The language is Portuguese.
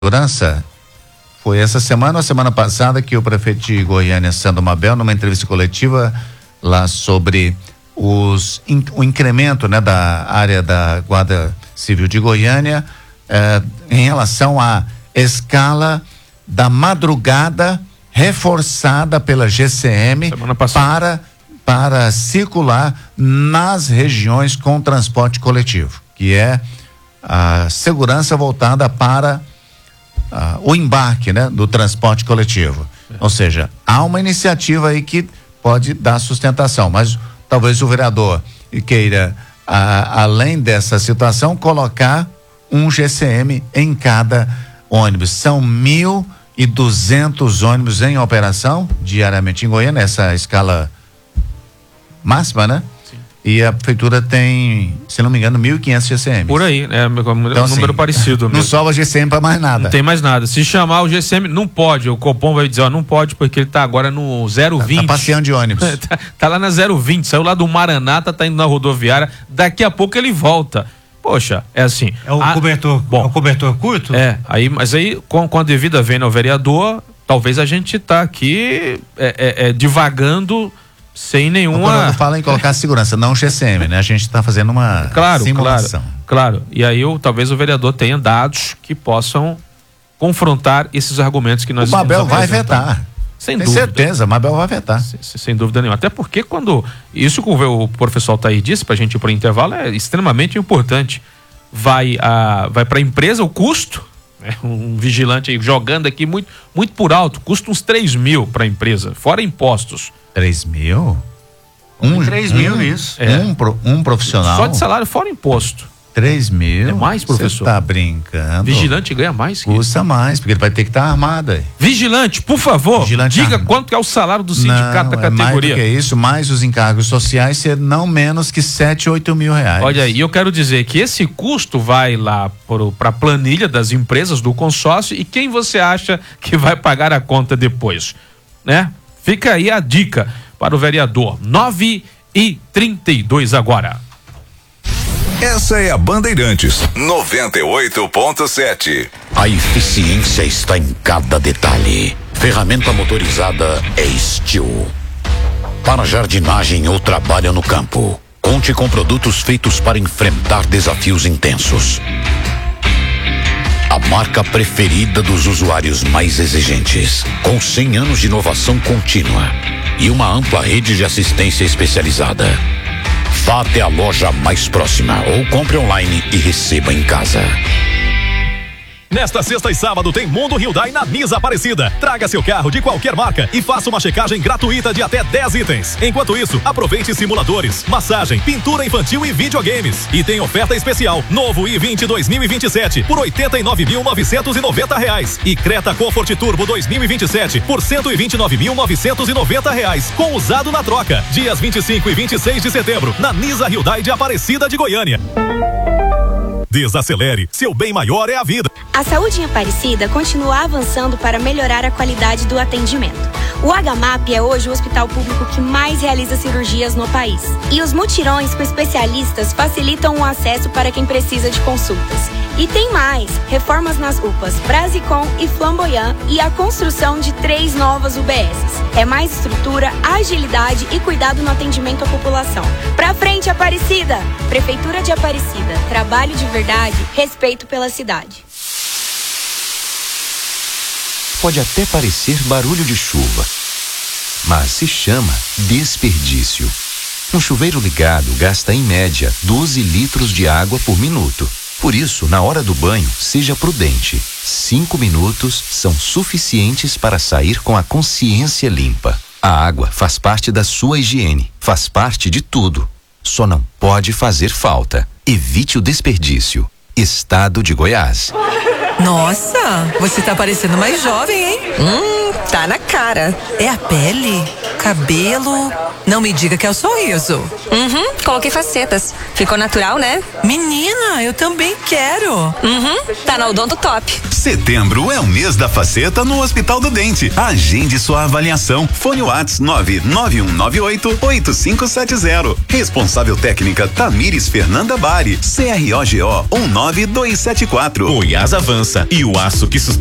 segurança. Foi essa semana ou semana passada que o prefeito de Goiânia, Sandro Mabel, numa entrevista coletiva lá sobre o incremento, né, da área da Guarda Civil de Goiânia, em relação à escala da madrugada reforçada pela GCM para circular nas regiões com transporte coletivo, que é a segurança voltada para o embarque, né, do transporte coletivo. Ou seja, há uma iniciativa aí que pode dar sustentação, mas talvez o vereador queira, além dessa situação, colocar um GCM em cada ônibus. São 1.200 ônibus em operação diariamente em Goiânia, essa escala máxima, né? Sim. E a prefeitura tem, se não me engano, 1.500 GCMs. Por aí, então, um número assim, parecido mesmo. Não sobra GCM para mais nada. Não tem mais nada. Se chamar o GCM, não pode. O Copom vai dizer, não pode, porque ele tá agora no 020. Tá passeando de ônibus. tá lá na 020, saiu lá do Maranata, tá indo na rodoviária, daqui a pouco ele volta. Poxa, é assim. É o cobertor. Bom, é o cobertor curto? Mas aí, com a devida vênia ao vereador, talvez a gente tá aqui divagando sem nenhuma. Não fala em colocar segurança, não GCM, né? A gente está fazendo uma simulação. Claro. E aí talvez o vereador tenha dados que possam confrontar esses argumentos que nós estamos apresentando. O Mabel vai vetar. Sem Tem dúvida. certeza, Mabel vai vetar. Sem dúvida nenhuma. Até porque quando isso que o professor Altair disse pra gente ir pro intervalo é extremamente importante. Vai para a empresa o custo, né? Um vigilante aí jogando aqui muito por alto, custa uns 3 mil para a empresa, fora impostos. 3 mil? 3 mil isso. Um profissional? Só de salário fora imposto. 3 mil? É mais, professor? Você tá brincando? Vigilante ganha mais que Custa mais, porque ele vai ter que estar armado aí. Vigilante, por favor, diga quanto é o salário do sindicato da categoria. Mais do que isso, mais os encargos sociais, ser não menos que 7, 8 mil reais. Olha aí, eu quero dizer que esse custo vai lá para a planilha das empresas do consórcio, e quem você acha que vai pagar a conta depois, né? Fica aí a dica para o vereador. 9h32 agora. Essa é a Bandeirantes 98.7. A eficiência está em cada detalhe. Ferramenta motorizada é Steel. Para jardinagem ou trabalho no campo, conte com produtos feitos para enfrentar desafios intensos. A marca preferida dos usuários mais exigentes, com 100 anos de inovação contínua e uma ampla rede de assistência especializada. Vá até a loja mais próxima ou compre online e receba em casa. Nesta sexta e sábado tem Mundo Hyundai na Nisa Aparecida. Traga seu carro de qualquer marca e faça uma checagem gratuita de até 10 itens. Enquanto isso, aproveite simuladores, massagem, pintura infantil e videogames. E tem oferta especial, novo i20 2027 por R$ 89.990 e Creta Comfort Turbo 2027 por R$ 129.990 com usado na troca. Dias 25 e 26 de setembro na Nisa Hyundai de Aparecida de Goiânia. Desacelere, seu bem maior é a vida. A saúde em Aparecida continua avançando para melhorar a qualidade do atendimento. O HMAP é hoje o hospital público que mais realiza cirurgias no país. E os mutirões com especialistas facilitam o acesso para quem precisa de consultas. E tem mais, reformas nas UPAs Brasicom e Flamboyant e a construção de 3 novas UBSs. É mais estrutura, agilidade e cuidado no atendimento à população. Pra frente, Aparecida! Prefeitura de Aparecida. Trabalho de verdade, respeito pela cidade. Pode até parecer barulho de chuva, mas se chama desperdício. Um chuveiro ligado gasta em média 12 litros de água por minuto. Por isso, na hora do banho, seja prudente. 5 minutos são suficientes para sair com a consciência limpa. A água faz parte da sua higiene, faz parte de tudo. Só não pode fazer falta. Evite o desperdício. Estado de Goiás. Nossa, você tá parecendo mais jovem, hein? Tá na cara. É a pele, cabelo Não me diga que é o sorriso. Coloquei facetas. Ficou natural, né? Menina, eu também quero. Tá na Odonto Top. Setembro é o mês da faceta no Hospital do Dente. Agende sua avaliação. Fone WhatsApp 99198-8570. Responsável técnica Tamires Fernanda Bari. CROGO 19274. Goiás avança e o aço que sustenta